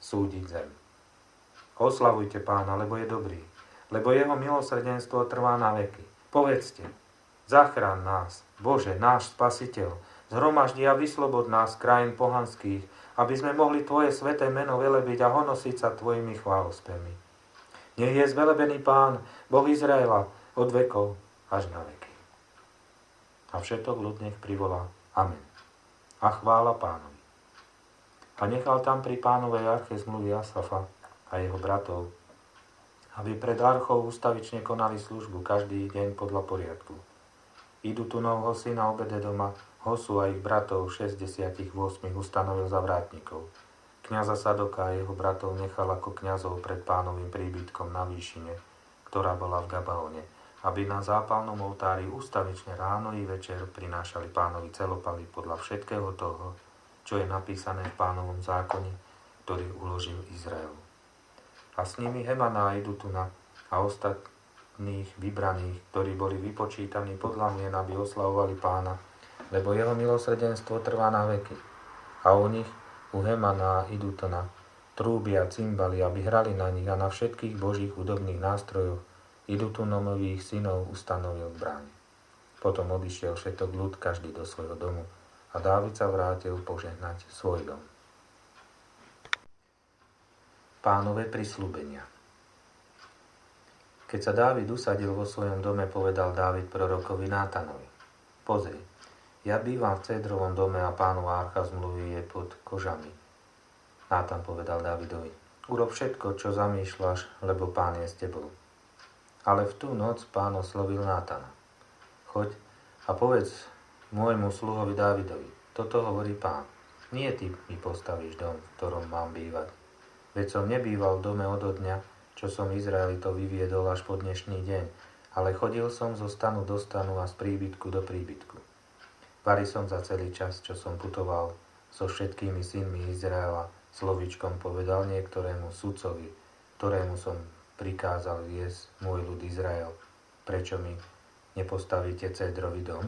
súdiť zem. Oslavujte Pána, lebo je dobrý, lebo jeho milosrdenstvo trvá na veky. Povedzte, zachrán nás, Bože, náš Spasiteľ, zhromaždi a vyslobod nás z krajín pohanských, aby sme mohli Tvoje sväté meno velebiť a honosiť sa Tvojimi chválospevmi. Nech je zvelebený Pán, Boh Izraela, od vekov až na veky. A všetok ľud nech privolá Amen. A chvála Pánovi. A nechal tam pri Pánovej arche zmluvy Asafa a jeho bratov, aby pred archou ustavične konali službu každý deň podľa poriadku. Idutunovho syna Obededoma, Hosu a ich bratov 68 ustanovil za vrátnikov. Kňaza Sadoka a jeho bratov nechal ako kňazov pred Pánovým príbytkom na výšine, ktorá bola v Gabaone, aby na zápalnom oltári ustavične ráno i večer prinášali Pánovi celopaly podľa všetkého toho, čo je napísané v Pánovom zákone, ktorý uložil Izraelu. A s nimi Hemana a Idutuna a ostatných vybraných, ktorí boli vypočítaní podľa mien, aby oslavovali Pána, lebo jeho milosrdenstvo trvá na veky. A u nich, u Hemana a Idutuna, trúby a cymbaly, aby hrali na nich a na všetkých božích hudobných nástrojoch Idutunomových synov ustanovil v bráne. Potom odišiel všetok ľud, každý do svojho domu, a Dávid sa vrátil požehnať svoj dom. Pánove prisľúbenia. Keď sa Dávid usadil vo svojom dome, povedal Dávid prorokovi Nátanovi: Pozri, ja bývam v cédrovom dome a Pánova archa zmluvy je pod kožami. Nátan povedal Dávidovi: Urob všetko, čo zamýšľaš, lebo Pán je s tebou. Ale v tú noc Pán oslovil Nátana: Choď a povedz môjmu sluhovi Dávidovi: Toto hovorí Pán. Nie ty mi postavíš dom, v ktorom mám bývať. Veď som nebýval v dome odo dňa, čo som Izraelitov vyviedol až po dnešný deň, ale chodil som zo stanu do stanu a z príbytku do príbytku. Vari som za celý čas, čo som putoval so všetkými synmi Izraela, slovíčkom povedal niektorému sudcovi, ktorému som prikázal viesť môj ľud Izrael: Prečo mi nepostavíte cédrový dom?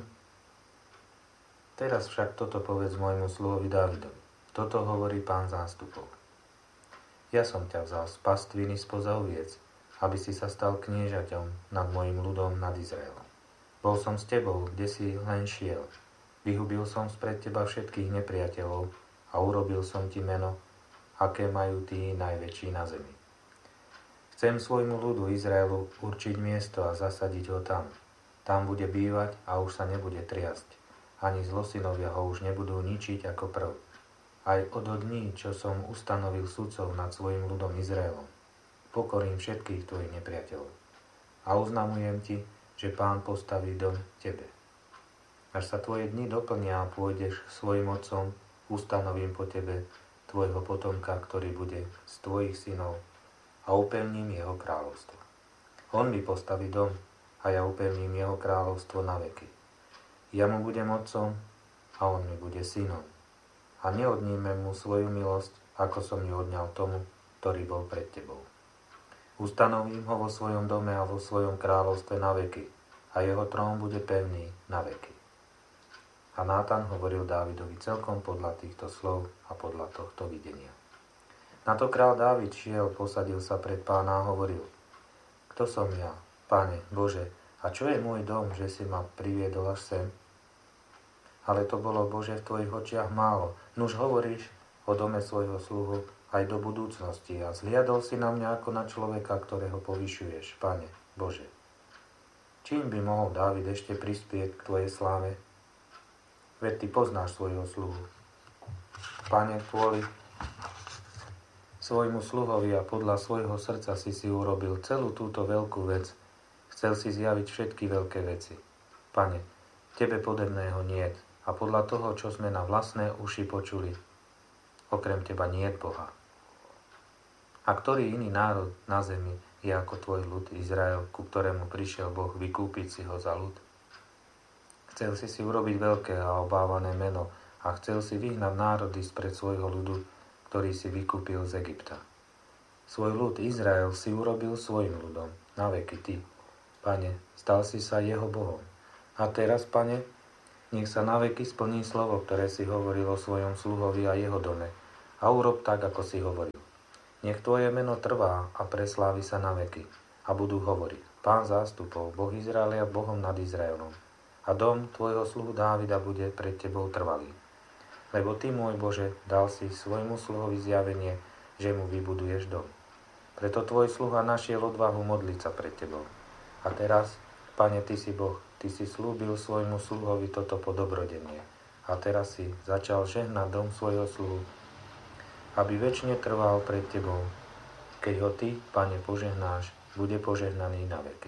Teraz však toto povedz môjmu sluhovi Dávidovi: Toto hovorí Pán zástupov. Ja som ťa vzal z pastviny spoza oviec, aby si sa stal kniežaťom nad mojim ľudom, nad Izraelom. Bol som s tebou, kde si len šiel. Vyhubil som spred teba všetkých nepriateľov a urobil som ti meno, aké majú tí najväčší na zemi. Chcem svojmu ľudu Izraelu určiť miesto a zasadiť ho tam. Tam bude bývať a už sa nebude triasť. Ani zlosynovia ho už nebudú ničiť ako prv. Aj od dní, čo som ustanovil sudcov nad svojim ľudom Izraelom, pokorím všetkých tvojich nepriateľov. A oznamujem ti, že Pán postaví dom tebe. Až sa tvoje dni doplnia a pôjdeš svojim otcom, ustanovím po tebe tvojho potomka, ktorý bude z tvojich synov, a upevním jeho kráľovstvo. On mi postaví dom a ja upevním jeho kráľovstvo na veky. Ja mu budem otcom a on mi bude synom. A neodnímem mu svoju milosť, ako som ju odňal tomu, ktorý bol pred tebou. Ustanovím ho vo svojom dome a vo svojom kráľovstve na veky a jeho trón bude pevný na veky. A Nátan hovoril Dávidovi celkom podľa týchto slov a podľa tohto videnia. Na to kráľ Dávid šiel, posadil sa pred Pána a hovoril: Kto som ja, Pane Bože, a čo je môj dom, že si ma priviedol až sem? Ale to bolo, Bože, v tvojich očiach málo. Nuž hovoríš o dome svojho sluhu aj do budúcnosti a zliadol si na mňa ako na človeka, ktorého povyšuješ, Pane Bože. Čím by mohol Dávid ešte prispieť k tvojej sláve? Veď ty poznáš svojho sluhu. Pane, kvôli svojmu sluhovi a podľa svojho srdca si urobil celú túto veľkú vec. Chcel si zjaviť všetky veľké veci. Pane, tebe podobného niet a podľa toho, čo sme na vlastné uši počuli, okrem teba niet Boha. A ktorý iný národ na zemi je ako tvoj ľud Izrael, ku ktorému prišiel Boh vykúpiť si ho za ľud? Chcel si urobiť veľké a obávané meno a chcel si vyhnať národy spred svojho ľudu, ktorý si vykúpil z Egypta. Svoj ľud Izrael si urobil svojim ľudom, na veky ty. Pane, stal si sa jeho Bohom. A teraz, Pane, nech sa na veky splní slovo, ktoré si hovoril o svojom sluhovi a jeho dome. A urob tak, ako si hovoril. Nech tvoje meno trvá a preslávi sa na veky. A budú hovoriť: Pán zástupov, Boh Izraela, Bohom nad Izraelom. A dom tvojho sluhu Dávida bude pred tebou trvalý. Lebo ty, môj Bože, dal si svojmu sluhovi zjavenie, že mu vybuduješ dom. Preto tvoj sluha našiel odvahu modliť sa pred tebou. A teraz, Pane, ty si Boh, ty si slúbil svojmu sluhovi toto podobrodenie. A teraz si začal žehnať dom svojho sluhu, aby večne trval pred tebou. Keď ho ty, Pane, požehnáš, bude požehnaný na veky.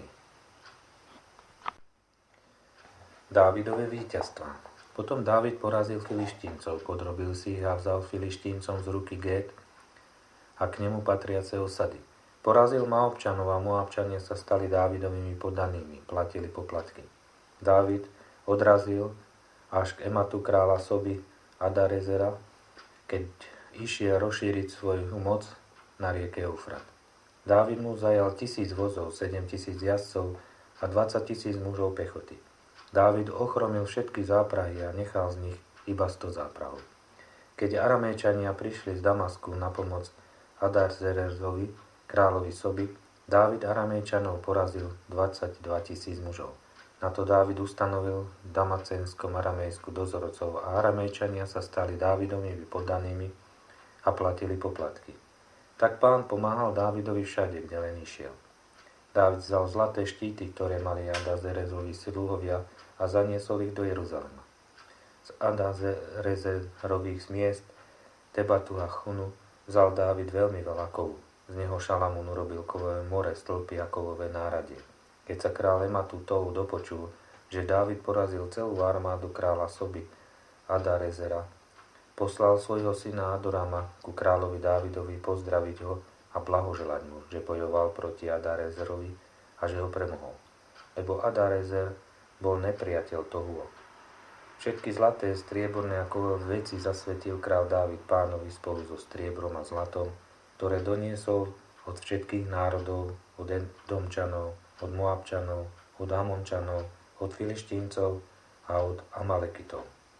Dávidové víťazstvá. Potom Dávid porazil Filištíncov, podrobil si ich a vzal Filištíncom z ruky Gét a k nemu patriace osady. Porazil Moabčanov a Moabčania sa stali Dávidovými poddanými, platili poplatky. Dávid odrazil až k Ematu kráľa Soby Adarezera, keď išiel rozšíriť svoju moc na rieke Eufrat. Dávid mu zajal 1000 vozov, 7000 jazdcov a 20 000 mužov pechoty. Dávid ochromil všetky záprahy a nechal z nich iba 100 záprahov. Keď Aramejčania prišli z Damasku na pomoc Adarzerezovi, kráľovi Soby, Dávid Aramejčanov porazil 22 000 mužov. Na to Dávid ustanovil v Damacenskom Aramejsku dozorcov a Aramejčania sa stali Dávidovými poddanými a platili poplatky. Tak Pán pomáhal Dávidovi všade, kde len išiel. Dávid vzal zlaté štíty, ktoré mali Adazerezovi sluhovia a zaniesol ich do Jeruzalema. Z Adazerezerových miest Tebatu a Chunu vzal Dávid veľmi veľa kovu. Z neho Šalamún urobil kovové more, stĺpy a kovové náradie. Keď sa kráľ Ematu Tou dopočul, že Dávid porazil celú armádu kráľa Soby Adarezera, poslal svojho syna Adorama ku kráľovi Dávidovi pozdraviť ho a blahoželať mu, že bojoval proti Adarezerovi a že ho premohol. Lebo Adarezer bol nepriateľ Tohuo. Všetky zlaté, strieborné a kovové veci zasvetil kráľ Dávid Pánovi spolu so striebrom a zlatom, ktoré doniesol od všetkých národov, od Edomčanov, od Moabčanov, od Amončanov, od Filištíncov a od Amalekitov.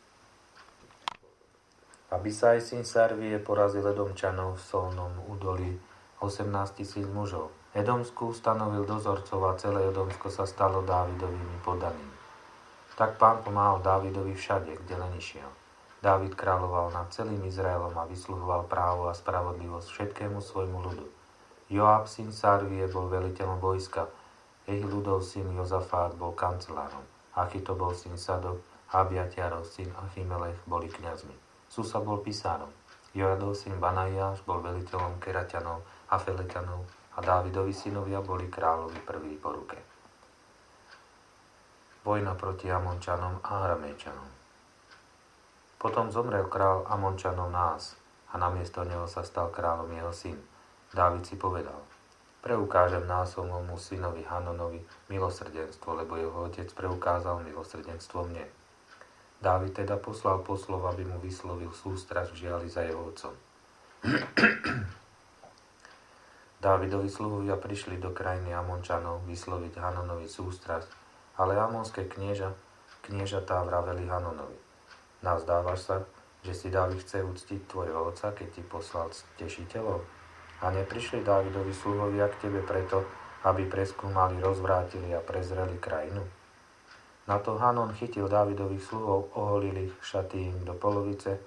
Abisaj syn Sarvie porazil Edomčanov v Solnom údolí 18 000 mužov. Edomsku stanovil dozorcov a celé Edomsko sa stalo Dávidovými poddanými. Tak Pán pomáhal Dávidovi všade, kde len išiel. Dávid kráľoval nad celým Izraelom a vysluhoval právo a spravodlivosť všetkému svojmu ľudu. Joab syn Sarvie bol veliteľom vojska, Ehiludov syn Jozafát bol kancelárom, Achitobol syn Sadok a Abiatiarov syn Achimelech boli kňazmi. Susa bol pisárom, Joadov syn Banajáš bol veliteľom Keraťanov a Feleťanov a Dávidovi synovia boli kráľovi prví po ruke. Vojna proti Amončanom a Aramejčanom. Potom zomrel král Amončanov Nás a namiesto neho sa stal kráľom jeho syn. Dávid si povedal: Preukážem Násovmu synovi Hanonovi milosrdenstvo, lebo jeho otec preukázal milosrdenstvo mne. Dávid teda poslal poslov, aby mu vyslovil sústrasť v žiali za jeho otcom. Dávidovi sluhovia prišli do krajiny Amončanov vysloviť Hanonovi sústrasť, ale amonské kniežatá vraveli Hanonovi: Nazdávaš sa, že si Dávid chce uctiť tvojho otca, keď ti poslal tešiteľov? A neprišli Dávidovi sluhovia k tebe preto, aby preskúmali, rozvrátili a prezreli krajinu? Na to Hanon chytil Dávidových sluhov, oholil ich, šaty im do polovice,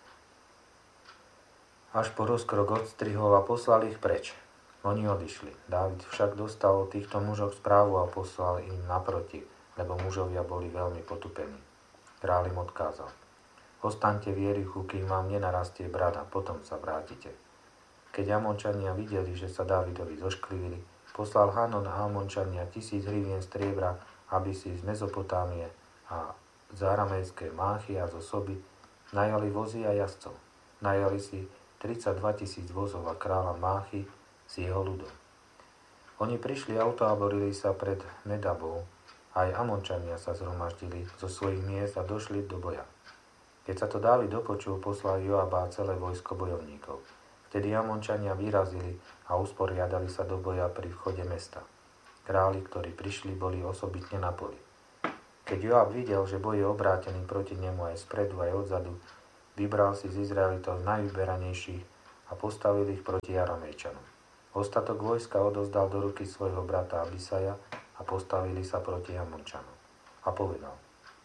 až po rozkrok odstrihol a poslal ich preč. Oni odišli. Dávid však dostal od týchto mužov správu a poslal im naproti, lebo mužovia boli veľmi potupení. Kráľ im odkázal: Ostaňte v Jerichu, kým vám nenarastie brada, potom sa vrátite. Keď Amončania videli, že sa Dávidovi zošklivili, poslal Hanon a Amončania 1000 hrivien striebra, aby si z Mezopotámie a z aramejskej Máchy a zo Soby najali vozy a jazdcov. Najali si 32 000 vozov a kráľa Máchy s jeho ľudom. Oni prišli a utáborili sa pred Medabou. Aj Amončania sa zhromaždili zo svojich miest a došli do boja. Keď sa to Dávid dopočul, poslal Joaba a celé vojsko bojovníkov. Vtedy Amončania vyrazili a usporiadali sa do boja pri vchode mesta. Králi, ktorí prišli, boli osobitne na poli. Keď Joab videl, že boj je obrátený proti nemu aj spredu, aj odzadu, vybral si z Izraelitov najvyberanejších a postavil ich proti Aramejčanom. Ostatok vojska odovzdal do ruky svojho brata Abisaja a postavili sa proti Amončanom. A povedal: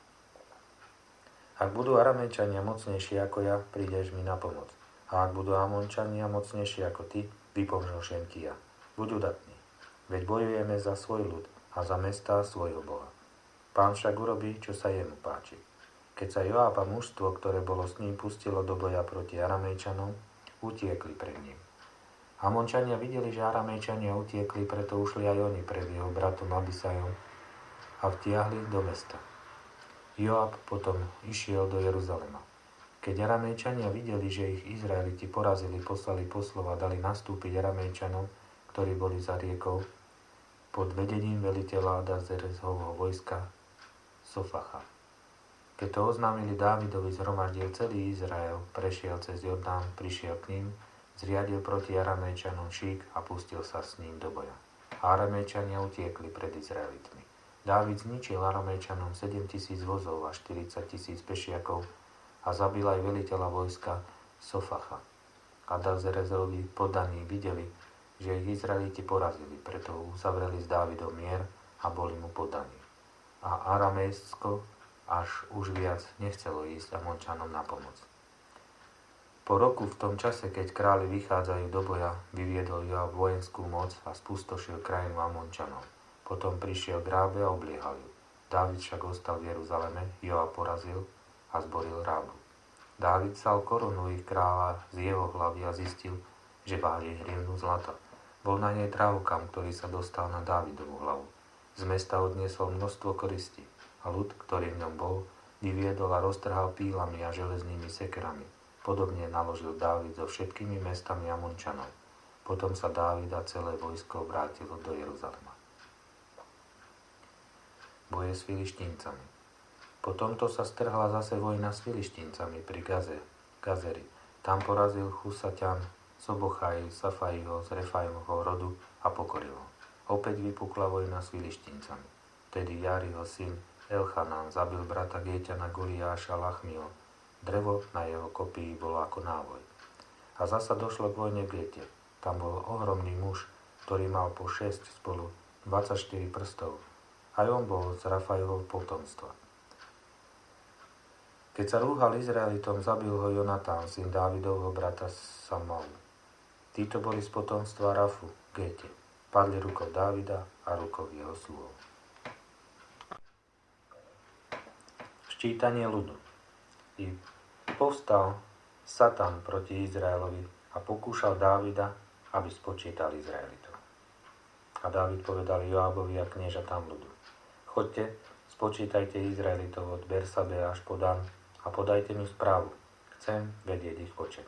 Ak budú Aramejčania mocnejší ako ja, prídeš mi na pomoc. A ak budú Amončania mocnejší ako ty, vypomôžem ti ja. Buď udatný, veď bojujeme za svoj ľud a za mestá svojho Boha. Pán však urobí, čo sa jemu páči. Keď sa Joab a mužstvo, ktoré bolo s ním, pustilo do boja proti Aramejčanom, utiekli pred ním. Amončania videli, že Aramejčania utiekli, preto ušli aj oni pred jeho bratom Abisajom a vtiahli do mesta. Joab potom išiel do Jeruzalema. Keď Aramejčania videli, že ich Izraeliti porazili, poslali poslov a dali nastúpiť Aramejčanom, ktorí boli za riekou, pod vedením veliteľa Adazerezhovho vojska Sofacha. Keď to oznámili Dávidovi, zhromaždil celý Izrael, prešiel cez Jordán, prišiel k ním, zriadil proti Aramejčanom šík a pustil sa s ním do boja. A Aramejčania utiekli pred Izraelitmi. Dávid zničil Aramejčanom 7,000 vozov a 40,000 pešiakov a zabil aj veliteľa vojska Sofacha. Adazerezovi poddaní videli, že ich Izraeliti porazili, preto uzavreli s Dávidom mier a boli mu poddaní. A Aramejsko až už viac nechcelo ísť Amončanom na pomoc. Po roku v tom čase, keď králi vychádzajú do boja, vyviedol Joab vojenskú moc a spustošil krajinu Amončanov. Potom prišiel k Rábe a obliehal ju. Dávid však ostal v Jeruzaleme, Joab porazil a zboril Rábu. Dávid vzal korunu ich kráľa z jeho hlavy a zistil, že váži hrievnu zlata. Bol na nej drahokam, ktorý sa dostal na Dávidovú hlavu. Z mesta odniesol množstvo koristí a ľud, ktorý v ňom bol, vyviedol a roztrhal pílami a železnými sekerami. Podobne naložil Dávid so všetkými mestami Amončanov. Potom sa Dávid a celé vojsko vrátilo do Jeruzalema. Boje s Filištíncami. Po tomto sa strhla zase vojna s Filištíncami pri Gazeri. Tam porazil Chusaťan, Sobochaj, Safaiho z Refajmovho rodu a pokoril ho. Opäť vypukla vojna s Filištíncami. Vtedy Jariho syn Elchanán zabil brata Géťana Goliáša Lachmio. Drevo na jeho kopii bolo ako návoj. A zasa došlo k vojne v Géte. Tam bol ohromný muž, ktorý mal po 6 spolu 24 prstov. Aj on bol z Rafajovho potomstva. Keď sa rúhal Izraelitom, zabil ho Jonatán, syn Dávidovho brata Samalu. Títo boli z potomstva Rafu v Géte. Padli rukou Dávida a rukou jeho sluhov. Ščítanie ľudu. I povstal Satan proti Izraelovi a pokúšal Dávida, aby spočítal Izraelitov. A Dávid povedal Joábovi a kniežatám ľudu: Choďte, spočítajte Izraelitov od Bersabe až po Dan a podajte mi správu. Chcem vedieť ich počet.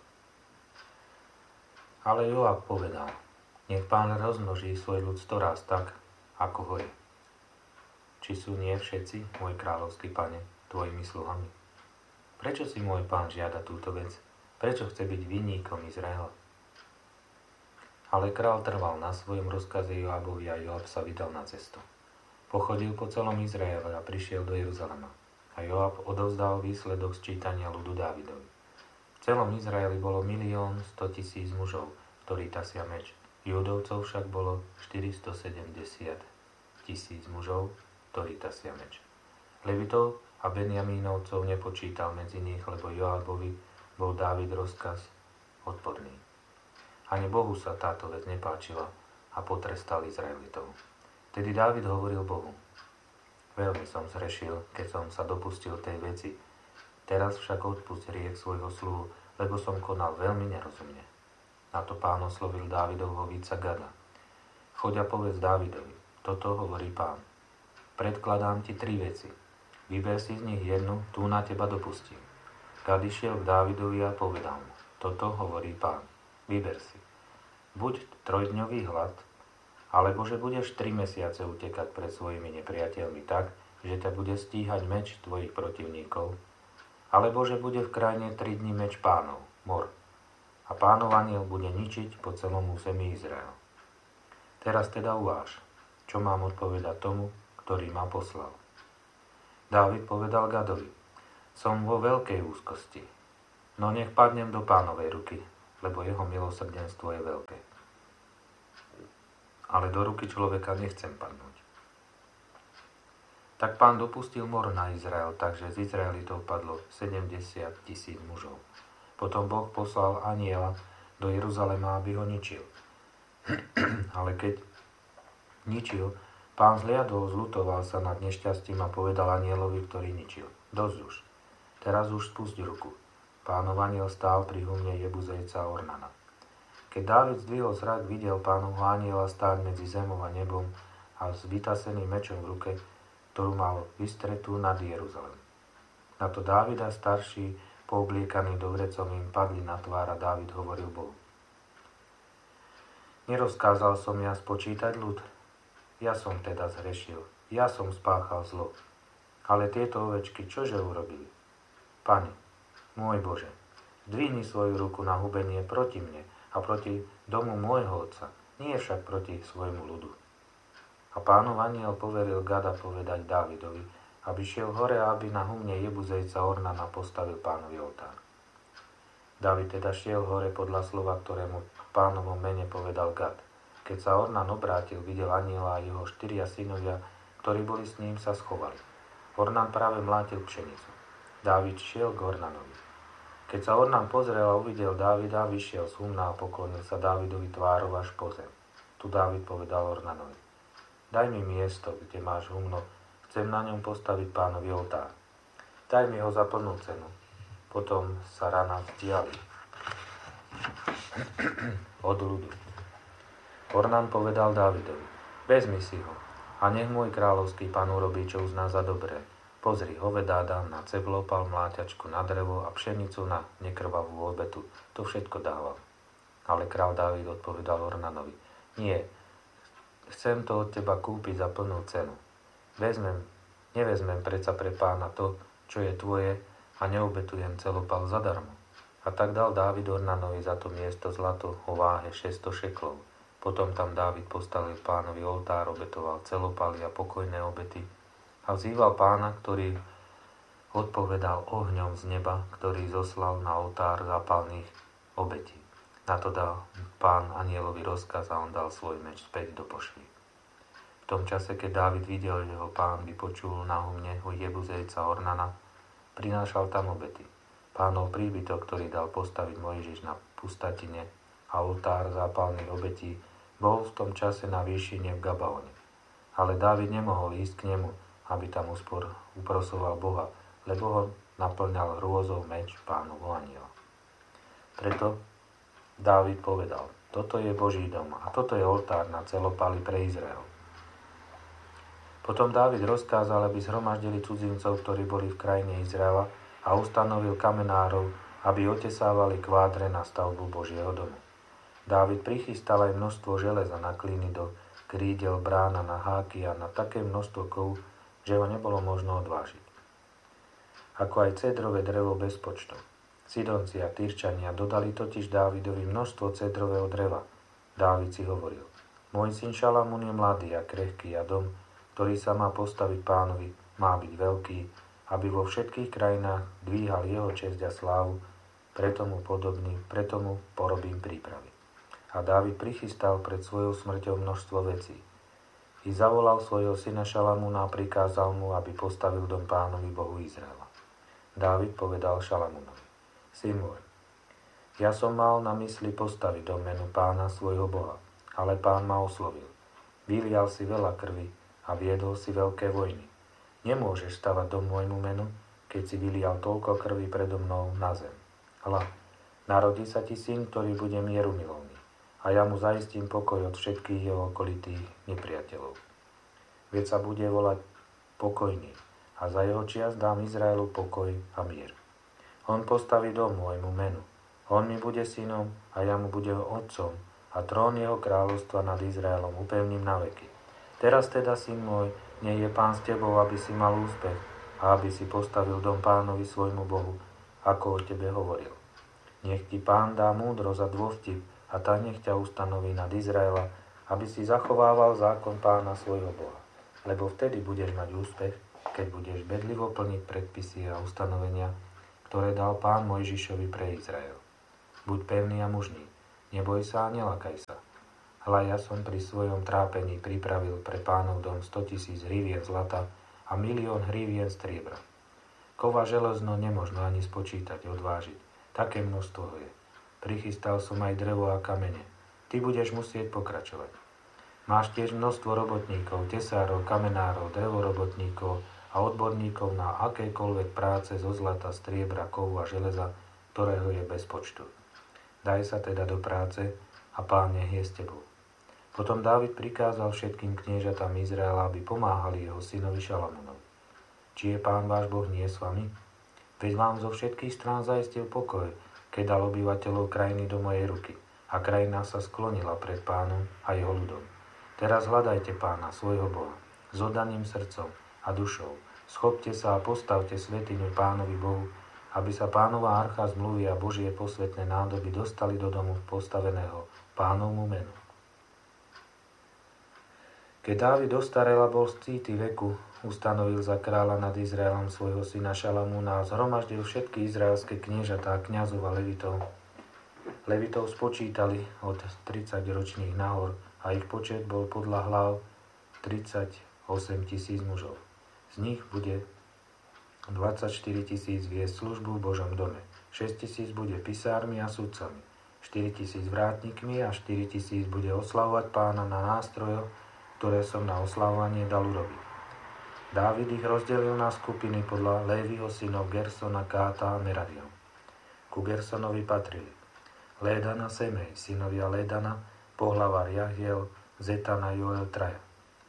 Ale Joab povedal: Nech Pán rozmnoží svoj ľud 100 raz tak, ako ho je. Či sú nie všetci, môj kráľovský pane, tvojimi sluhami? Prečo si môj pán žiada túto vec? Prečo chce byť vinníkom Izraela? Ale král trval na svojom rozkaze Joabovi a Joab sa vydal na cestu. Pochodil po celom Izraele a prišiel do Jeruzalema. A Joab odovzdal výsledok sčítania ľudu Dávidovi. V celom Izraeli bolo 1 100 000 mužov, ktorí tasia meč. Judovcov však bolo 470 000 mužov, ktorí tasia meč. Levitov a Benjamínovcov nepočítal medzi nich, lebo Joabovi bol Dávid rozkaz odporný. Ani Bohu sa táto vec nepáčila a potrestal Izraelitov. Tedy Dávid hovoril Bohu: Veľmi som zhrešil, keď som sa dopustil tej veci. Teraz však odpusť hriech svojho sluhu, lebo som konal veľmi nerozumne. Na to Pán oslovil Dávidovho víca Gada: Choď a povedz Dávidovi, toto hovorí Pán. Predkladám ti 3 veci. Vyber si z nich jednu, tú na teba dopustím. Gad išiel k Dávidovi a povedal mu: Toto hovorí Pán. Vyber si. Buď 3-dňový hlad, alebo že budeš 3 mesiace utekať pred svojimi nepriateľmi tak, že ťa bude stíhať meč tvojich protivníkov, alebo že bude v krajine 3 dní meč Pánov, mor, a Pánov anjel bude ničiť po celom území Izraela. Teraz teda uváž, čo mám odpovedať tomu, ktorý ma poslal. Dávid povedal Gadovi: Som vo veľkej úzkosti, no nech padnem do Pánovej ruky. lebo jeho milosrdenstvo je veľké. Ale do ruky človeka nechcem padnúť. Tak Pán dopustil mor na Izrael, takže z Izraelitov padlo 70 000 mužov. Potom Boh poslal anjela do Jeruzalema, aby ho ničil. Ale keď ničil, Pán zliadol, zľutoval sa nad nešťastím a povedal anjelovi, ktorý ničil: Dosť už, teraz už spusť ruku. Pánov anjel stál pri humne Jebuzejca Ornana. Keď Dávid zdvihol zrak, videl Pánovho anjela stáť medzi zemou a nebom a s vytaseným mečom v ruke, ktorú mal vystretú nad Jeruzalem. Na to Dávida starší, poobliekaný dobrecom, im padli na tvár a Dávid hovoril Bohu: Nerozkázal som ja spočítať ľud? Ja som teda zhrešil, ja som spáchal zlo. Ale tieto ovečky čože urobili? Pane, môj Bože, zdvihni svoju ruku na hubenie proti mne a proti domu môjho otca, nie však proti svojmu ľudu. A Pánov anjel poveril Gada povedať Dávidovi, aby šiel hore a aby na humne Jebuzejca Ornana postavil Pánovi oltár. Dávid teda šiel hore podľa slova, ktorému v Pánovom mene povedal Gad. Keď sa Ornan obrátil, videl anjela a jeho 4 synovia, ktorí boli s ním, sa schovali. Ornan práve mlátil pšenicu. Dávid šiel k Ornanovi. Keď sa Ornan pozrel a uvidel Dávida, vyšiel z humna a poklonil sa Dávidovi tvárou až po zem. Tu Dávid povedal Ornanovi: Daj mi miesto, kde máš humno, chcem na ňom postaviť Pánovi oltár. Daj mi ho za plnú cenu. Potom sa rana vzdiali od ľudu. Ornan povedal Dávidovi: Vezmi si ho a nech môj kráľovský pán urobí, čo uzná za dobré. Pozri, hovedá dám na ceblopal, mláťačku na drevo a pšenicu na nekrvavú obetu. To všetko dával. Ale král Dávid odpovedal Ornanovi: Nie, chcem to od teba kúpiť za plnú cenu. Nevezmem predsa pre pána to, čo je tvoje, a neobetujem celopal zadarmo. A tak dal Dávid Ornanovi za to miesto zlato o váhe 600 šeklov. Potom tam Dávid postavil Pánovi oltár, obetoval celopaly a pokojné obety a vzýval Pána, ktorý odpovedal ohňom z neba, ktorý zoslal na oltár zápalných obetí. Na to dal Pán anjelovi rozkaz a on dal svoj meč späť do pošvy. V tom čase, keď Dávid videl, že ho Pán vypočul na humne u Jebuzejca Ornana, prinášal tam obety. Pánov príbytok, ktorý dal postaviť Mojžiš na pustatine, a oltár zápalných obetí, bol v tom čase na výšine v Gabaone. Ale Dávid nemohol ísť k nemu, aby tam uprosoval Boha, lebo ho naplňal hrôzou meč Pánovho anjela. Preto Dávid povedal: Toto je Boží dom a toto je oltár na celopaly pre Izrael. Potom Dávid rozkázal, aby zhromaždili cudzincov, ktorí boli v krajine Izraela, a ustanovil kamenárov, aby otesávali kvádre na stavbu Božieho domu. Dávid prichystal aj množstvo železa na klíny do krídel, brána, na háky a na také množstvo kov, že ho nebolo možno odvážiť. Ako aj cédrové drevo bez počtu. Sidonci a Tyrčania dodali totiž Dávidovi množstvo cédrového dreva. Dávid si hovoril: Môj syn Šalamún je mladý a krehký a dom, ktorý sa má postaviť Pánovi, má byť veľký, aby vo všetkých krajinách dvíhal jeho česť a slávu, preto mu porobím prípravy. A Dávid prichystal pred svojou smrťou množstvo vecí. I zavolal svojho syna Šalamúna a prikázal mu, aby postavil dom Pánovi Bohu Izraela. Dávid povedal Šalamúnovi: Syn môj, ja som mal na mysli postaviť dom menu Pána svojho Boha, ale Pán ma oslovil. Vylial si veľa krvi a viedol si veľké vojny. Nemôžeš stavať dom môjmu menu, keď si vylial toľko krvi predo mnou na zem. Hľa, narodí sa ti syn, ktorý bude mierumilovný, a ja mu zaistím pokoj od všetkých jeho okolitých nepriateľov. Veď sa bude volať Pokojný, a za jeho čias dám Izraelu pokoj a mier. On postaví dom môjmu menu, on mi bude synom a ja mu budem otcom, a trón jeho kráľovstva nad Izraelom upevním na veky. Teraz teda, syn môj, nech je Pán s tebou, aby si mal úspech a aby si postavil dom Pánovi svojmu Bohu, ako o tebe hovoril. Nech ti Pán dá múdrosť a dôvtip a tak nech ťa ustanoví nad Izraela, aby si zachovával zákon Pána svojho Boha. Lebo vtedy budeš mať úspech, keď budeš bedlivo plniť predpisy a ustanovenia, ktoré dal Pán Mojžišovi pre Izrael. Buď pevný a mužný. Neboj sa a nelakaj sa. Hľa ja som pri svojom trápení pripravil pre Pánov dom 100 000 hrivien zlata a 1 000 000 hrivien striebra. Kova železno nemožno ani spočítať, odvážiť. Také množstvo ho je. Prichystal som aj drevo a kamene. Ty budeš musieť pokračovať. Máš tiež množstvo robotníkov, tesárov, kamenárov, drevorobotníkov a odborníkov na akékoľvek práce zo zlata, striebra, kovu a železa, ktorého je bez počtu. Daj sa teda do práce a Pán nech je s tebou. Potom Dávid prikázal všetkým kniežatám Izraela, aby pomáhali jeho synovi Šalamúnovi. Či je Pán váš Boh nie s vami? Veď vám zo všetkých strán zaistil pokoj, keď dal obyvateľov krajiny do mojej ruky a krajina sa sklonila pred Pánom a jeho ľudom. Teraz hľadajte Pána, svojho Boha, s oddaným srdcom a dušou. Schopte sa a postavte svätyňu Pánovi Bohu, aby sa Pánova archa zmluvy a Božie posvätné nádoby dostali do domu postaveného Pánovmu menu. Keď Dávid dostarel a bol z cíty veku, ustanovil za kráľa nad Izraelom svojho syna Šalamúna a zhromaždil všetky izraelské kniežatá, kňazov a levitov. Levitov spočítali od 30 ročných nahor a ich počet bol podľa hlav 38 000 mužov. Z nich bude 24 000 viesť službu v Božom dome, 6 000 bude pisármi a sudcami, 4 000 vrátnikmi a 4 000 bude oslavovať Pána na nástrojoch, ktoré som na oslavovanie dal urobiť. Dávid ich rozdelil na skupiny podľa Léviho synov Gersona, Káta a Merariho. Ku Gersonovi patrili Lédana, Semej, synovia Lédana, pohlavár Jahiel, Zetana, Joel, traja.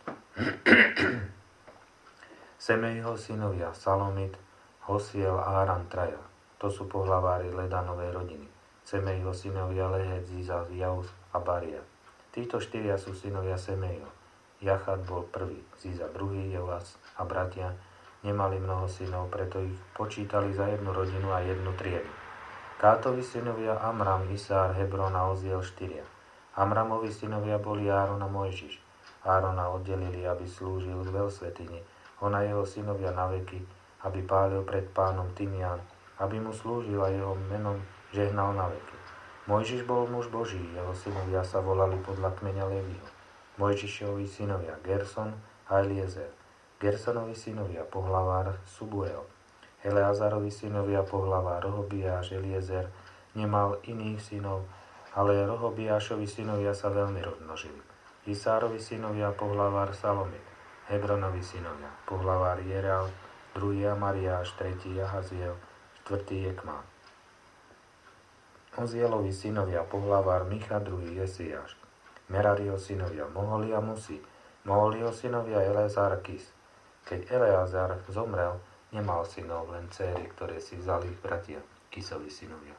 Semejho synovia Salomit, Hosiel a Aran, traja. To sú pohlavári Lédanovej rodiny. Semejho synovia Lehet, Ziza, Jauz a Baria. Títo štyria sú synovia Semejho. Jachad bol prvý, Ziza druhý, Joas a bratia nemali mnoho synov, preto ich počítali za jednu rodinu a jednu triedu. Kátovi synovia Amram, Isár, Hebron a Oziel štyria. Amramovi synovia boli Áron a Mojžiš. Árona oddelili, aby slúžil v veľsvätyni, on a jeho synovia na veky, aby pálil pred Pánom tymián, aby mu slúžil a jeho menom žehnal na veky. Mojžiš bol muž Boží, jeho synovia sa volali podľa kmeňa Leviho. Mojžišovi synovia Gerson a Eliezer. Gersonovi synovia pohlavár Subuel. Eleazarovi synovia pohlavár Rohobiáš. Eliezer nemal iných synov, ale Rohobiášovi synovia sa veľmi rozmnožili. Isárovi synovia pohlavár Salomit. Hebronovi synovia pohlavár Jereal, druhý Amariáš, tretí Jahaziel, štvrtý Jekmán. Ozielovi synovia pohlavár Micha, druhý Jesiáš. Merariho synovia Moholi a Musi, Moholiho synovia Eleazar a Kis. Keď Eleazar zomrel, nemal synov, len céry, ktoré si vzali ich bratia, Kisovi synovia.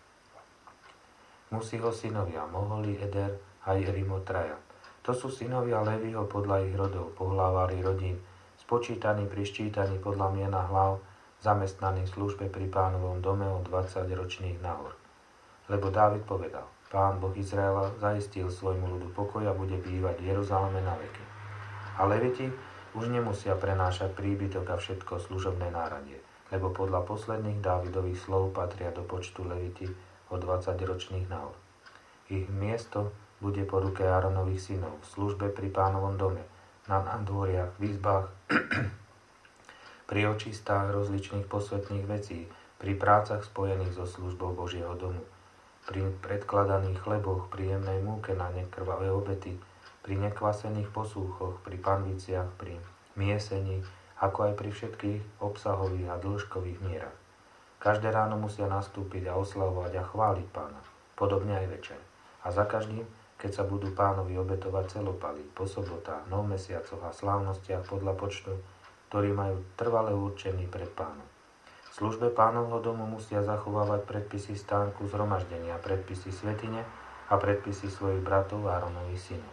Musiho synovia Moholi, Eder a Jerimo traja. To sú synovia Leviho podľa ich rodov, pohlavári rodín, spočítaní pri ščítaní podľa miena hlav, zamestnaní v službe pri Pánovom dome od 20 ročných nahor. Lebo Dávid povedal, Pán Boh Izraela zaistil svojmu ľudu pokoj a bude bývať v Jeruzaleme na veky. A Leviti už nemusia prenášať príbytok a všetko služobné náradie, lebo podľa posledných Dávidových slov patria do počtu Leviti od 20 ročných nahor. Ich miesto bude po ruke Áronových synov v službe pri Pánovom dome, na nádvoriach, v izbách, pri očistách rozličných posvätných vecí, pri prácach spojených so službou Božieho domu, pri predkladaných chleboch, pri jemnej múke na nekrvavé obety, pri nekvasených posúchoch, pri panviciach, pri miesení, ako aj pri všetkých obsahových a dĺžkových mierach. Každé ráno musia nastúpiť a oslavovať a chváliť Pána, podobne aj večer. A za každým, keď sa budú Pánovi obetovať celopaly, po sobotách, nov mesiacoch a slávnostiach podľa počtu, ktorí majú trvale určený pred Pánom. V službe Pánovho domu musia zachovávať predpisy stánku zhromaždenia, predpisy svätyne a predpisy svojich bratov Áronových synov.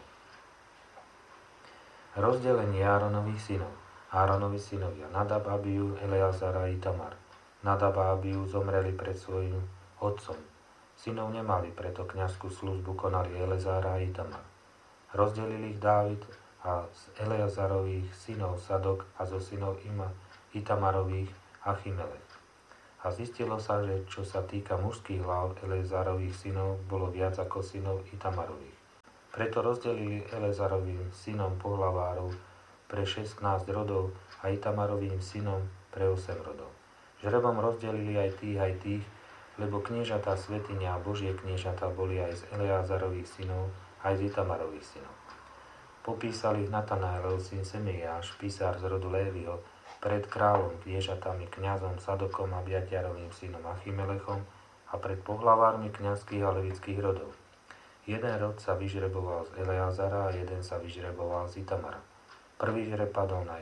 Rozdelenie Áronových synov. Áronovi synovia Nadab, Abiu, Eleazar a Itamar. Nadab a Abiu zomreli pred svojím otcom. Synov nemali, preto kňazskú službu konali Eleazar a Itamar. Rozdelili ich Dávid a z Eleazarových synov Sadok a zo synov Itamarových Achimelech. A A zistilo sa, že čo sa týka mužských hlav Eleazarových synov, bolo viac ako synov Itamarových. Preto rozdelili Eleazarovým synom pohlavárov pre 16 rodov a Itamarovým synom pre 8 rodov. Žrebom rozdelili aj tých, lebo kniežatá svätyňa a Božie kniežatá boli aj z Eleazarových synov, aj z Itamarových synov. Popísal ich Natanaelov syn Semeiáš, písar z rodu Léviho, pred kráľom, kniežatami, kňazom Sadokom a Biatiarovým synom Achimelechom a pred pohlavármi kňazských a levických rodov. Jeden rod sa vyžreboval z Eleazara a jeden sa vyžreboval z Itamara. Prvý žreb padol na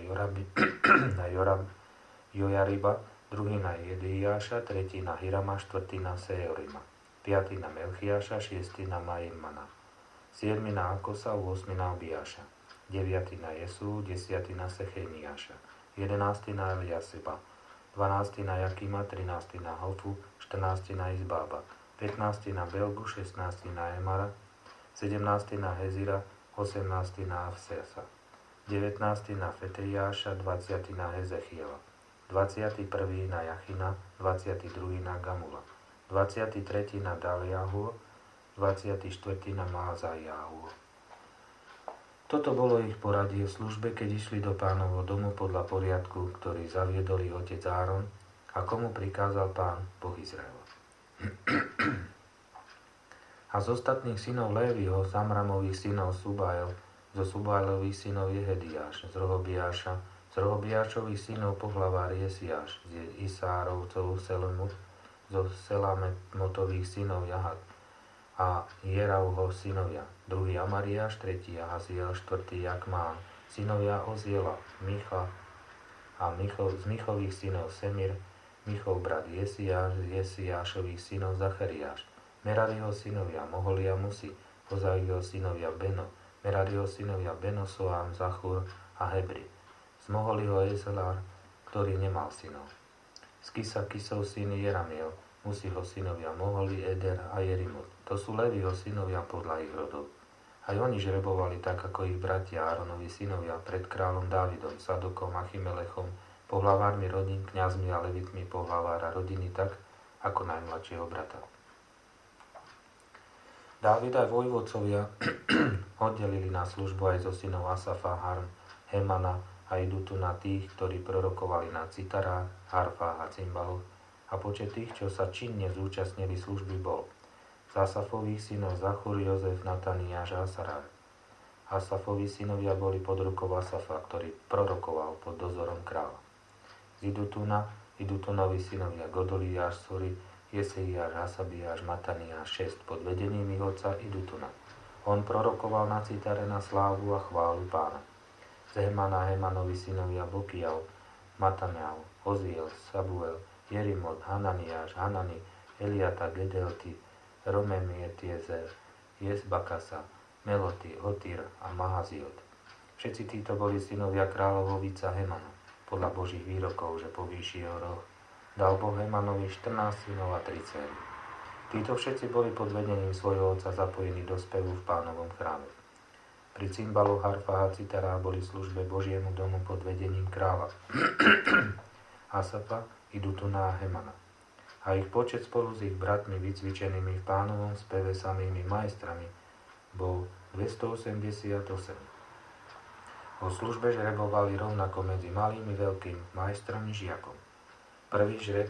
Jojariba, druhý na Jedeiáša, tretí na Hirama, štvrtý na Seorima, piatý na Melchiáša, šiestý na Maimana, siedmy na Akosa, 8 na Obiáša, 9 na Jesu, 10 na Sechemiáša, 11 na Eliasiba, 12 na Jakima, 13 na Hofu, 14 na Izbába, 15 na Belgu, 16 na Emara, 17 na Hezira, 18 na Avsesa, 19 na Feteiáša, 20 na Hezechiela, 21 na Jachina, 22 na Gamula, 23 na Daliahu, 24 na Maazajahu. Toto bolo ich poradie v službe, keď išli do Pánovho domu podľa poriadku, ktorý zaviedol ich otec Áron a komu prikázal Pán Boh Izraela. A z ostatných synov Léviho, z Amramových synov Subael, zo Subailových synov Jehediáš, z Rohobiášových synov pohlavár Jesiáš, z Isárovcov Selemut, zo Selametových synov Jahat a Jerauho synovia, druhý Amariáš, tretí Ahaziel, štvrtý Jakmán, synovia Oziela, Micha a z Michových synov Semir, Michov brat Jesiáš, z Jesiášových synov Zachariáš, Merariho synovia Moholia Musi, Ozaiho synovia Beno, Merariho synovia Beno, Soám, Zachur a Hebri. Z Moholiho Ezelár, ktorý nemal synov. Z Kisov syny Jeramiel, Musiho synovia Moholi, Eder a Jerimot. To sú Leviho synovia podľa ich rodov. Aj oni žrebovali tak, ako ich bratia Áronovi synovia pred kráľom Dávidom, Sadokom, Achimelechom, pohlavármi rodín, kňazmi a levitmi pohlavára rodiny tak, ako najmladšieho brata. Dávid aj vojvodcovia oddelili na službu aj zo synov Asafa, Harm, Hemana a idú tu na tých, ktorí prorokovali na citarách, harfách a cymbaloch a počet tých, čo sa činne zúčastnili služby bol z Asafových synov Zachur, Jozef, Nataniáš a Asaráš. Asafovi synovia boli pod rukou Asafa, ktorý prorokoval pod dozorom kráľa. Z Idutunovi synovia Godoliáš, Sori, Jeseiáš, Hasabiáš, Mataniáš 6 pod vedením ich otca Idutuna. On prorokoval na citare na slávu a chválu Pána. Z Hemana Hemanovi synovia Bokiav, Mataniav, Oziel, Sabuel, Jerimot, Hananiáš, Hanani, Eliata, Gedelti, Romemietiezer, Jesbakasa, Meloti, Hotir a Mahaziot. Všetci títo boli synovia kráľovovica Hemana, podľa Božích výrokov, že povýši jeho roh. Dal Boh Hemanovi 14 synov a 3 dcéry. Títo všetci boli pod vedením svojho otca zapojení do spevu v Pánovom chráme. Pri cymbaloch, harfách a citarách boli v službe Božiemu domu pod vedením kráľa Asafa, Idutuna a Hemana. A ich počet spolu s ich bratmi vycvičenými v Pánovom speve samými majstrami bol 288. O službe žrebovali rovnako medzi malým i veľkým majstrom i žiakom. Prvý žreb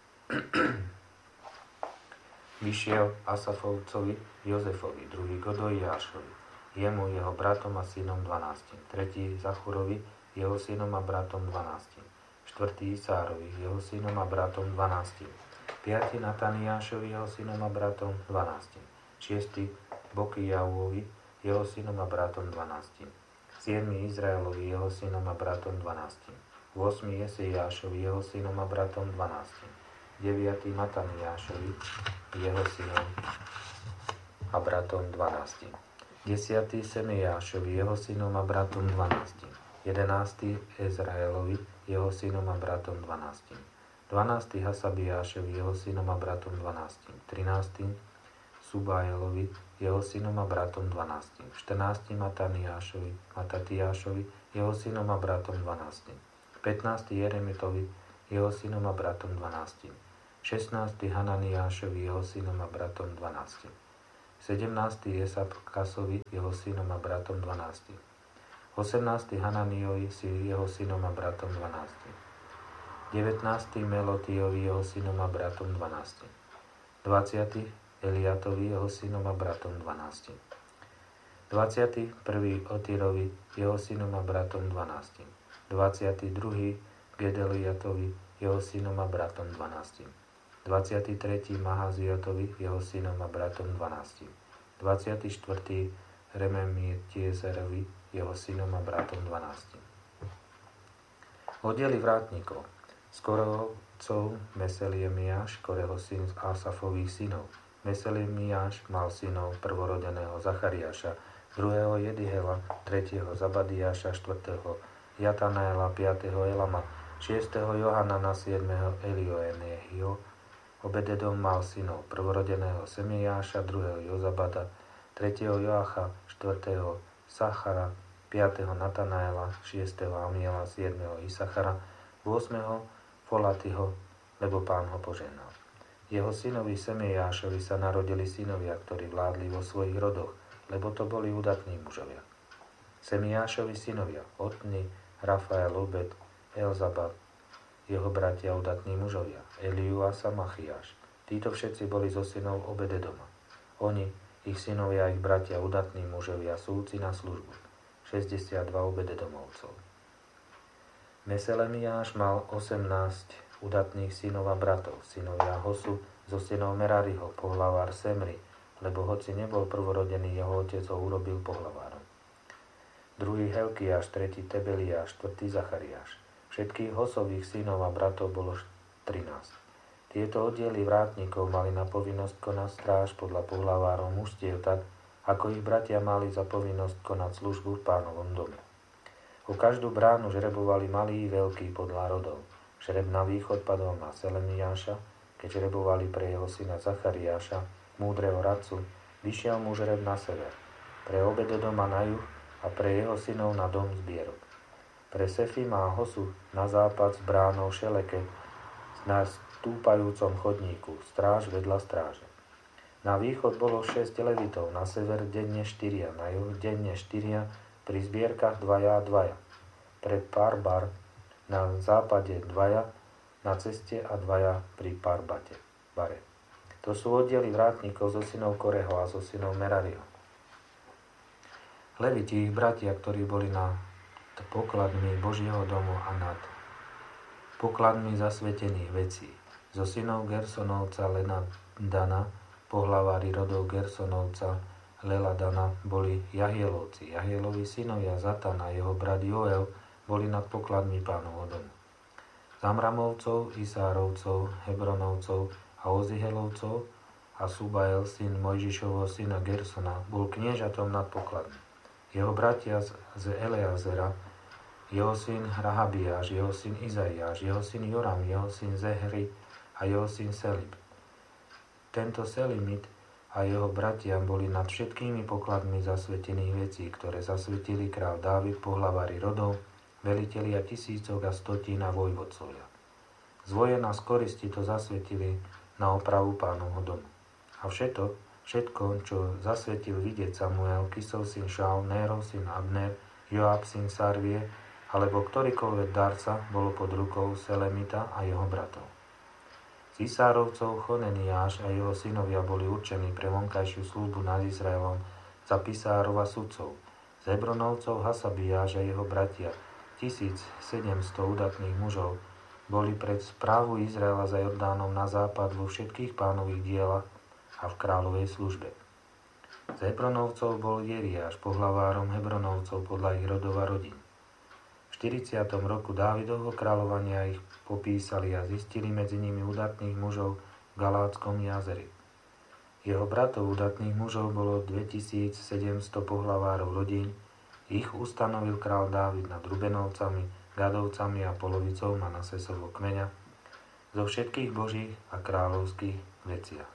vyšiel Asafovcovi Jozefovi, druhý Godoliášovi, jemu, jeho bratom a synom 12, tretí Zachurovi, jeho synom a bratom 12, štvrtý Isárovi, jeho synom a bratom 12, piatý Nataniášovi, jeho synom a bratom 12, šiestý Bokijavovi, jeho synom a bratom 12, siedmy Izraelovi, jeho synom a bratom 12, 8 Jeseiášovi, jeho synom a bratom 12, 9 Mataniášovi, jeho synom a bratom 12, 10 Semeiášovi, jeho synom a bratom 12, 11 Ezraelovi, jeho synom a bratom 12, 12 Hasabiášovi, jeho synom a bratom 12, 13 Subaelovi, jeho synom a bratom 12, 14 Matatiášovi, jeho synom a bratom 12, 15 Jeremitovi, jeho synom a bratom 12, 16. Hananiášovi, jeho synom a bratom 12. 17. Jesabkasovi, jeho synom a bratom 12. 18. Hananiovi, jeho synom a bratom 12. 19. Melotiovi, jeho synom a bratom 12. 20. Eliatovi, jeho synom a bratom 12. 21. Otirovi, jeho synom a bratom 12. 22. Gedeliatovi, jeho synom a bratom 12. 23. Mahaziotovi, jeho synom a bratom 12. 24. Rememitiezerovi, jeho synom a bratom 12. Oddiely vrátnikov. Z Korehovcov Meseliemiáš, Koreho syn z Asafových synov. Meseliemiáš mal synov prvorodeného Zachariáša, druhého Jedihela, tretieho Zabadiáša, štvrtého Jatanáela, 5. Elama, 6. Johanana, 7. Elioenehio. Obededom mal synov prvorodeného Semeiáša, druhého Jozabada, 3. Joacha, 4. Sachara, 5. Natanaela, 6. Amiela, 7. Isachara, 8. Folatiho, lebo Pán ho požehnal. Jeho synovi Semeiášovi sa narodili synovia, ktorí vládli vo svojich rodoch, lebo to boli udatní mužovia. Semeiášovi synovia Otni, Rafael, Obed, Elzabad, jeho bratia udatní mužovia, Eliu a Samachiáš. Títo všetci boli zo synov Obededoma. Oni, ich synovia a ich bratia udatní mužovia, súci na službu. 62 Obededomovcov. Meselemiáš mal 18 udatných synov a bratov, synovia Hosu, zo synov Merariho, pohlavár Semri, lebo hoci nebol prvorodený, jeho otec ho urobil pohlavárom. Druhý Helkiáš, tretí Tebeliáš, štvrtý Zachariáš. Všetkých Hosových synov a bratov bolo 13. Tieto oddiely vrátnikov mali na povinnosť konať stráž podľa pohlavárov mužstiev tak, ako ich bratia mali za povinnosť konať službu v Pánovom dome. O každú bránu žrebovali malý i veľký podľa rodov. Žreb na východ padol na Selemiáša, keď žrebovali pre jeho syna Zachariáša, múdreho radcu, vyšiel mu žreb na sever, pre Obededoma na juh a pre jeho synov na dom zbierok. Pre Sefima a Hosu na západ s bránou Šeleke na stúpajúcom chodníku, stráž vedľa stráže. Na východ bolo 6 levitov, na sever denne 4, na juh denne 4, pri zbierkach 2 a 2. Pre Parbar na západe 2, na ceste a 2 pri Parbate. Bare. To sú oddiely vrátnikov zo synov Koreho a zo synov Merariho. Leviti, ich bratia, ktorí boli na pokladmi Božieho domu a nad pokladmi zasvetených vecí. Zo synov Gersonovca Lenadana, pohlavári rodov Gersonovca Leladana, boli Jahielovci. Jahielovi synovia Zatan a jeho brat Joel boli nad pokladmi Pánovho domu. Z Amramovcov, Isárovcov, Hebronovcov a Ozihelovcov a Subael, syn Mojžišovho syna Gersona, bol kniežatom nad pokladmi. Jeho bratia z Eleazera, jeho syn Rahabiáš, jeho syn Izaiáš, jeho syn Joram, jeho syn Zehri a jeho syn Selib. Tento Selimit a jeho bratia boli nad všetkými pokladmi zasvetených vecí, ktoré zasvetili král Dávid, pohlavári rodov, velitelia tisícok a stotín a vojvodcovia. Z vojen a z koristi to zasvetili na opravu Pánovho domu. A všetko, čo zasvetil vidieť Samuel, Kisov syn Šaul, Nérov syn Abner, Joab syn Sarvie, alebo ktorýkoľvek darca, bolo pod rukou Selemita a jeho bratov. Z Isárovcov Choneniáš a jeho synovia boli určení pre vonkajšiu službu nad Izraelom za pisárov a sudcov. Z Hebronovcov Hasabiáš a jeho bratia, 1700 udatných mužov, boli pred správu Izraela za Jordánom na západ vo všetkých Pánových dielach a v kráľovej službe. Z Hebronovcov bol Jeriáš, pohlavárom Hebronovcov podľa ich rodov a rodín. V 40. roku Dávidovho kráľovania ich popísali a zistili medzi nimi udatných mužov v Galátskom jazeri. Jeho bratov udatných mužov bolo 2700 pohlavárov rodín, ich ustanovil král Dávid nad Rubenovcami, Gadovcami a polovicou Manasesovho kmeňa zo všetkých božích a kráľovských veciach.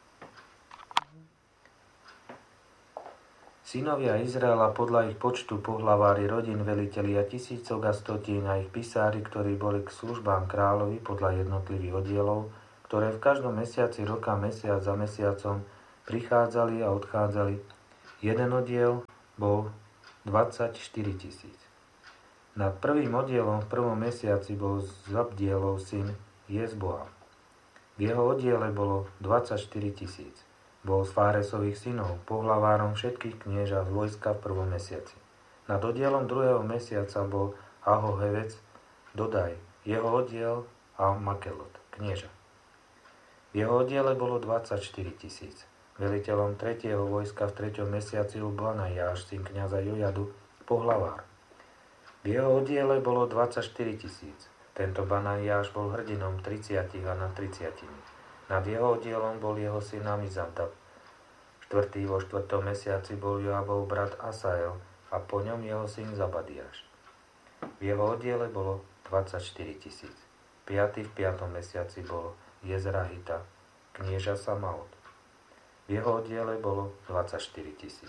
Synovia Izraela podľa ich počtu pohlavári rodín, velitelia tisícok a stotín a ich pisári, ktorí boli k službám kráľovi podľa jednotlivých oddielov, ktoré v každom mesiaci roka, mesiac za mesiacom, prichádzali a odchádzali. Jeden oddiel bol 24 000. Nad prvým oddielom v prvom mesiaci bol Zabdielov syn Jezboam. V jeho oddiele bolo 24 000. Bol z Fáresových synov, pohlavárom všetkých kniežat vojska v prvom mesiaci. Nad oddielom druhého mesiaca bol Ahohevec Dodaj, jeho oddiel a Makelot, knieža. V jeho oddiele bolo 24 000. Veliteľom tretieho vojska v treťom mesiaci bol Banajáš, syn kňaza Jojadu, pohlavár. V jeho oddiele bolo 24 000. Tento Banajáš bol hrdinom 30 a nad 30. Nad jeho oddielom bol jeho syn Amizabdab. Štvrtý vo štvrtom mesiaci bol Joabov brat Asael a po ňom jeho syn Zabadiáš. V jeho oddiele bolo 24 000. Piatý v piatom mesiaci bol Jezrahita, knieža Samaot. V jeho oddiele bolo 24 000.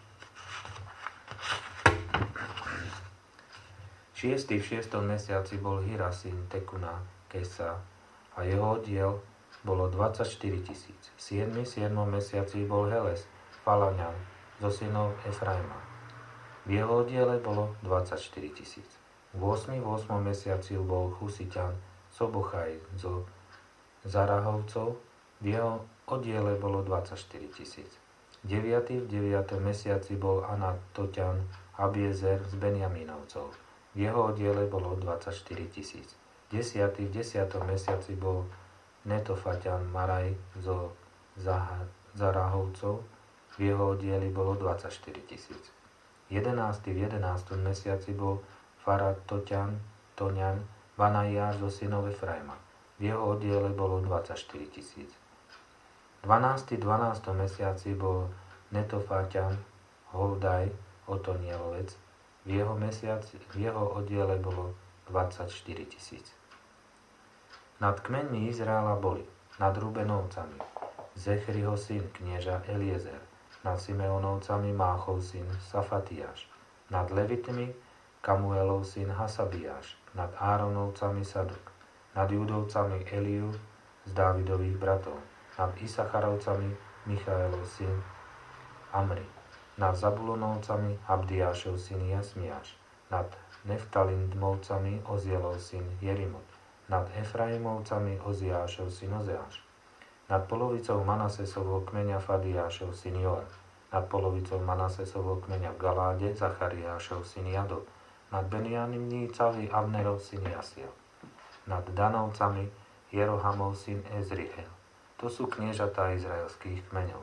Šiestý v šiestom mesiaci bol Hira, syn Tekuna, Kesa, a jeho oddiel bolo 24 000. Siedmy v siedmom mesiaci bol Heles, Falaňan, zo synov Efraima. V jeho oddiele bolo 24 000. V 8. mesiaci bol Chusiťan, Sobochaj, zo Zarahovcov. V jeho oddiele bolo 24 000. 9. v 9. mesiaci bol Anatoťan, Abiezer z Benjamínovcov. V jeho oddiele bolo 24 000. 10. v 10. mesiaci bol Netofaťan Maraj zo Zarahovcov. V jeho oddieli bolo 24 000. 11. v 11. mesiaci bol Faratoťan Toňan Banajáš zo synov Efraima. V jeho oddiele bolo 24 000. 12. v 12. mesiaci bol Netofaťan Holdaj Otonielovec. V jeho oddiele bolo 24 000. Nad kmeňmi Izraela boli nad Rubenovcami Zechriho syn knieža Eliezer, nad Simeonovcami Máchov syn Safatiáš, nad Levitmi Kamuelov syn Hasabiáš, nad Áronovcami Sadok, nad Judovcami Eliu z Dávidových bratov, nad Isacharovcami Michaelov syn Amri, nad Zabulonovcami Abdiášov syn Jasmiáš, nad Neftalimovcami Ozielov syn Jerimot, nad Efraimovcami Oziášov syn Ozeáš, nad polovicou Manasesovho kmeňa Fadiášov syn Joar, nad polovicou Manasesovho kmeňa v Galáde Zachariášov syn Jado, nad Benjamínovcami Abnerov syn Jasiel, nad Danovcami Jerohamov syn Ezriel. To sú kniežatá izraelských kmeňov.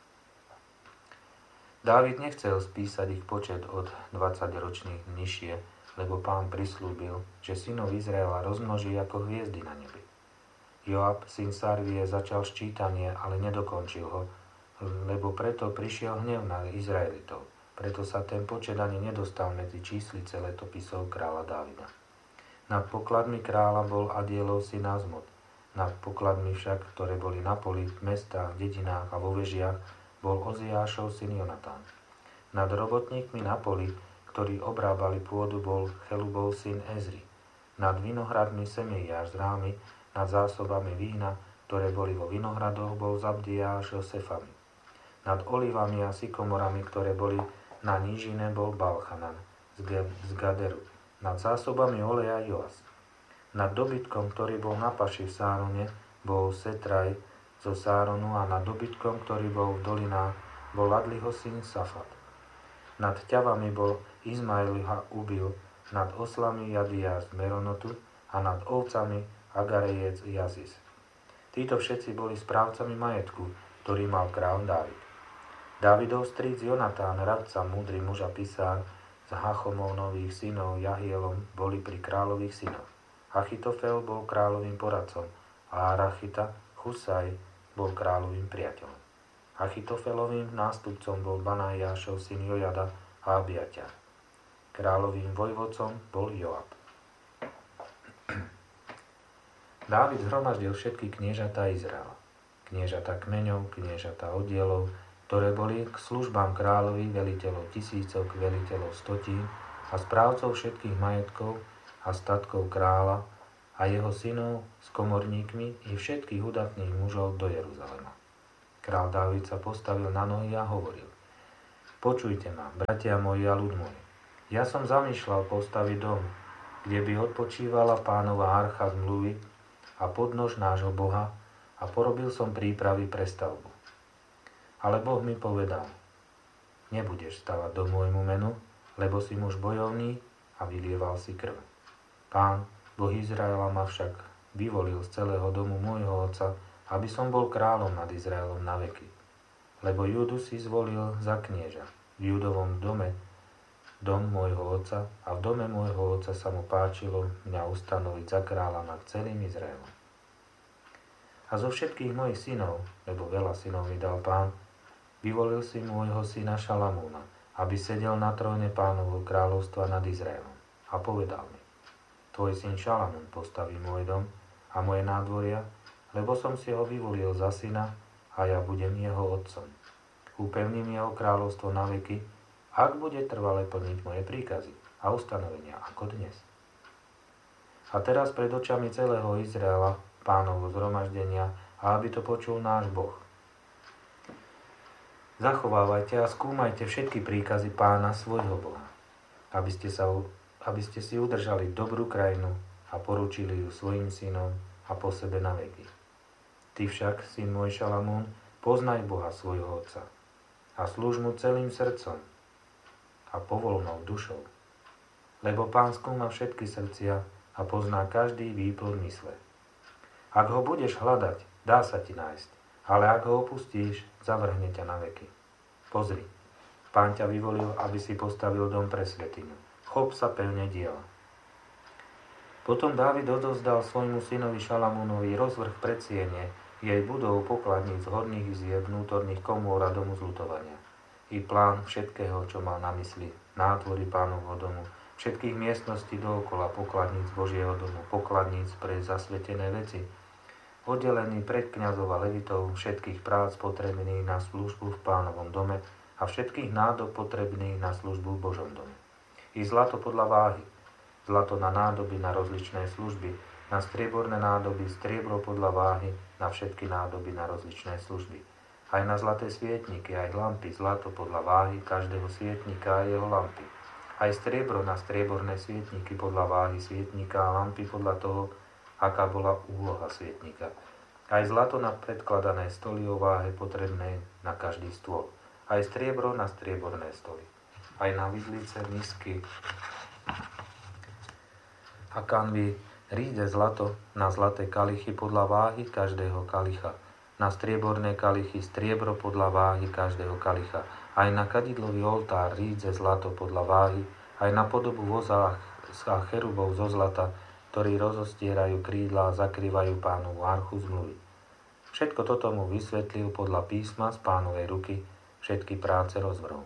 Dávid nechcel spísať ich počet od 20 ročných nižšie, lebo Pán prislúbil, že synov Izraela rozmnoží ako hviezdy na nebi. Joab, syn Sarvie, začal ščítanie, ale nedokončil ho, lebo preto prišiel hnev na Izraelitov. Preto sa ten počet ani nedostal medzi číslice letopisov kráľa Dávida. Nad pokladmi kráľa bol Adielov syn Azmot. Nad pokladmi však, ktoré boli na poli, v mestách, dedinách a vo vežiach, bol Oziášov syn Jonatán. Nad robotníkmi na poli, ktorí obrábali pôdu, bol Chelubov syn Ezri. Nad vinohradmi Semeiáš z Rámy, nad zásobami vína, ktoré boli vo vinohradoch, bol Zabdiáš Josefami. Nad olivami a sykomorami, ktoré boli na nížine, bol Balchanan z Gaderu. Nad zásobami oleja Joas. Nad dobytkom, ktorý bol na paši v Sárone, bol Setraj zo Sáronu, a nad dobytkom, ktorý bol v dolinách, bol Ladliho syn Safat. Nad ťavami bol Izmailiha Ubil, nad oslami Jadiáš z Meronotu a nad ovcami Agarejec Jazis. Títo všetci boli správcami majetku, ktorý mal kráľ Dávid. Dávidov strýc Jonatán, radca, múdry muž a pisár, z Hachomovnových synov Jahielom boli pri kráľových synoch. Achitofel bol kráľovým poradcom a Arachita Chusaj bol kráľovým priateľom. Achitofelovým nástupcom bol Banajášov syn Jojada a Abiaťar. Kráľovým vojvodcom bol Joab. Dávid zhromaždil všetky kniežatá Izraela. Kniežatá kmeňov, kniežatá oddielov, ktoré boli k službám kráľovi, veliteľov tisícok, veliteľov stotín a správcov všetkých majetkov a statkov kráľa a jeho synov s komorníkmi i všetkých udatných mužov do Jeruzalema. Král Dávid sa postavil na nohy a hovoril: Počujte ma, bratia moji a ľud môj. Ja som zamýšľal postaviť dom, kde by odpočívala Pánova archa zmluvy a podnož nášho Boha, a porobil som prípravy pre stavbu. Ale Boh mi povedal: Nebudeš stavať dom môjmu menu, lebo si muž bojovný a vylieval si krv. Pán, Boh Izraela, ma však vyvolil z celého domu môjho otca, aby som bol kráľom nad Izraelom na veky. Lebo Júdu si zvolil za knieža. V Júdovom dome dom môjho otca a v dome môjho otca sa mu páčilo mňa ustanoviť za kráľa nad celým Izraelom. A zo všetkých mojich synov, lebo veľa synov mi dal Pán, vyvolil si môjho syna Šalamúna, aby sedel na tróne Pánovho kráľovstva nad Izraelom. A povedal mi: Tvoj syn Šalamún postaví môj dom a moje nádvoria, lebo som si ho vyvolil za syna a ja budem jeho otcom. Upevním jeho kráľovstvo na veky, ak bude trvale plniť moje príkazy a ustanovenia ako dnes. A teraz pred očami celého Izraela, Pánovho zhromaždenia, a aby to počul náš Boh. Zachovávajte a skúmajte všetky príkazy Pána svojho Boha, aby ste si udržali dobrú krajinu a poručili ju svojim synom a po sebe na veky. Ty však, syn môj Šalamún, poznaj Boha svojho otca a slúž mu celým srdcom a povolnou dušou. Lebo Pán skúma všetky srdcia a pozná každý výplod mysle. Ak ho budeš hľadať, dá sa ti nájsť, ale ak ho opustíš, zavrhne ťa na veky. Pozri, Pán ťa vyvolil, aby si postavil dom pre svätyňu. Chop sa pevne diela. Potom Dávid odovzdal svojmu synovi Šalamúnovi rozvrh predsiene jej budov, pokladníc, horných izieb, vnútorných komôr a domu zľutovania. I plán všetkého, čo mal na mysli, nádvory Pánovho domu, všetkých miestností dookola, pokladníc Božieho domu, pokladníc pre zasvetené veci, oddelený pred kňazov a levitov, všetkých prác potrebných na službu v Pánovom dome a všetkých nádob potrebných na službu v Božom dome. I zlato podľa váhy, zlato na nádoby na rozličné služby, na strieborné nádoby, striebro podľa váhy, na všetky nádoby na rozličné služby. Aj na zlaté svietniky, aj lampy, zlato podľa váhy každého svietnika a jeho lampy. Aj striebro na strieborné svietniky podľa váhy svietnika a lampy podľa toho, aká bola úloha svietnika. Aj zlato na predkladané stoly o váhe potrebné na každý stôl. Aj striebro na strieborné stoly. Aj na vidlice, misky a kanvy, ríde zlato na zlaté kalichy podľa váhy každého kalicha. Na strieborné kalichy striebro podľa váhy každého kalicha. Aj na kadidlový oltár rídze zlato podľa váhy, aj na podobu voza a cherubov zo zlata, ktorí rozostierajú krídla a zakrývajú Pánovu archu zmluvy. Všetko toto mu vysvetlil podľa písma z Pánovej ruky, všetky práce rozvrhol.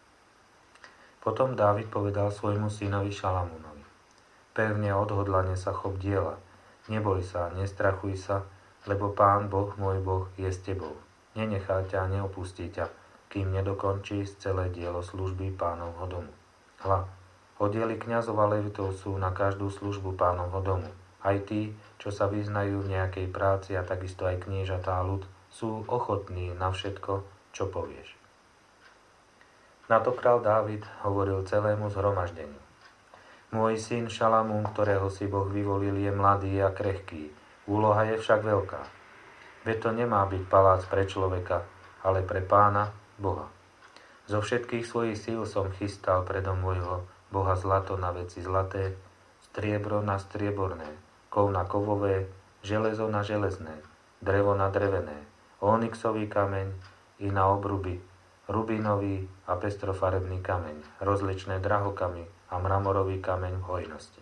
Potom Dávid povedal svojmu synovi Šalamúnovi: Pevne a odhodlane sa chop diela, neboj sa, nestrachuj sa, lebo Pán Boh, môj Boh, je s tebou. Nenechá ťa a neopustí ťa, kým nedokončíš celé dielo služby Pánovho domu. Hľa, oddiely kňazov a levitov sú na každú službu Pánovho domu. Aj tí, čo sa vyznajú v nejakej práci, a takisto aj kniežatá a ľud, sú ochotní na všetko, čo povieš. Na to král Dávid hovoril celému zhromaždeniu: Môj syn Šalamún, ktorého si Boh vyvolil, je mladý a krehký. Úloha je však veľká. Veď to nemá byť palác pre človeka, ale pre Pána, Boha. Zo všetkých svojich síl som chystal predom môjho Boha zlato na veci zlaté, striebro na strieborné, kov na kovové, železo na železné, drevo na drevené, onyxový kameň i na obruby, rubínový a pestrofarebný kameň, rozličné drahokamy a mramorový kameň v hojnosti.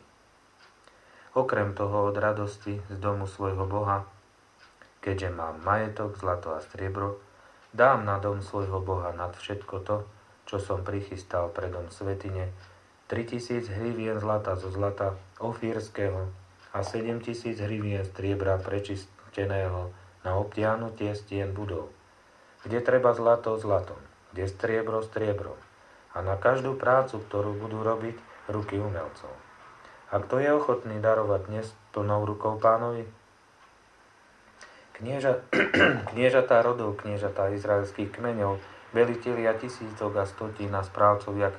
Okrem toho od radosti z domu svojho Boha, keďže mám majetok, zlato a striebro, dám na dom svojho Boha nad všetko to, čo som prichystal pre dom svätyne, 3000 hrivien zlata zo zlata ofírskeho a 7000 hrivien striebra prečisteného na obtiahnutie stien budov, kde treba zlato zlatom, kde striebro striebrom a na každú prácu, ktorú budú robiť ruky umelcov. A kto je ochotný darovať dnes plnou rukou Pánovi? Kniežatá rodov, kniežatá izraelských kmeňov, velitelia tisícok a stotín a správcovia